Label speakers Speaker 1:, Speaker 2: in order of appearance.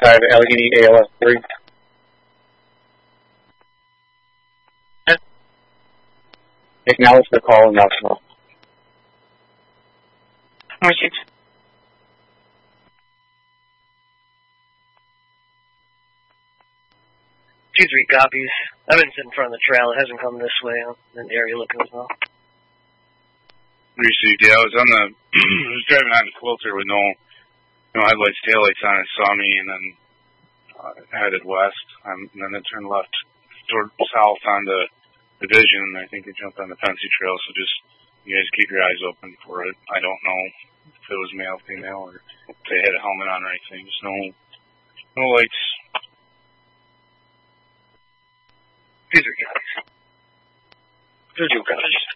Speaker 1: 5, Allegheny ALS 3. Acknowledge the call and now.
Speaker 2: Received.
Speaker 3: 2-3 copies. I've been sitting in front of the trail. It hasn't come this way. I'm in the area looking as well.
Speaker 4: Received. Yeah, I was on the. I was driving on the Quilter with no headlights, taillights on it. Saw me and then headed west. And then it turned left toward south on the Division. I think it jumped on the Pensy Trail. So just you guys keep your eyes open for it. I don't know if it was male, female, or if they had a helmet on or anything. Just no lights.
Speaker 3: 2-3 copies. 2 copies.